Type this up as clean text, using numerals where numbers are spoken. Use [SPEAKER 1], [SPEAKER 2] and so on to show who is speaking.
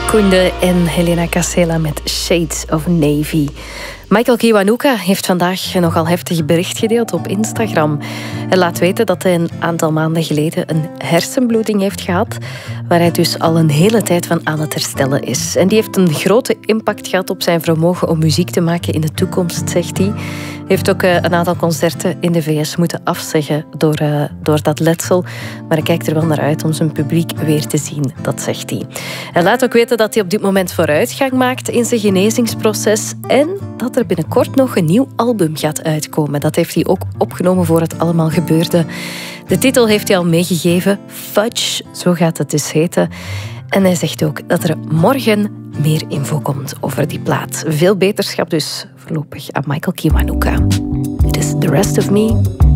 [SPEAKER 1] Koende en Helena Casella met Shades of Navy. Michael Kiwanuka heeft vandaag een nogal heftig bericht gedeeld op Instagram. Hij laat weten dat hij een aantal maanden geleden een hersenbloeding heeft gehad, waar hij dus al een hele tijd van aan het herstellen is. En die heeft een grote impact gehad op zijn vermogen om muziek te maken in de toekomst, zegt hij. Hij heeft ook een aantal concerten in de VS moeten afzeggen door dat letsel. Maar hij kijkt er wel naar uit om zijn publiek weer te zien, dat zegt hij. Hij laat ook weten dat hij op dit moment vooruitgang maakt in zijn genezingsproces en dat er binnenkort nog een nieuw album gaat uitkomen. Dat heeft hij ook opgenomen voor het allemaal gebeurde. De titel heeft hij al meegegeven, Fudge, zo gaat het dus heten. En hij zegt ook dat er morgen meer info komt over die plaat. Veel beterschap dus voorlopig aan Michael Kiwanuka. Dit is The Rest of Me.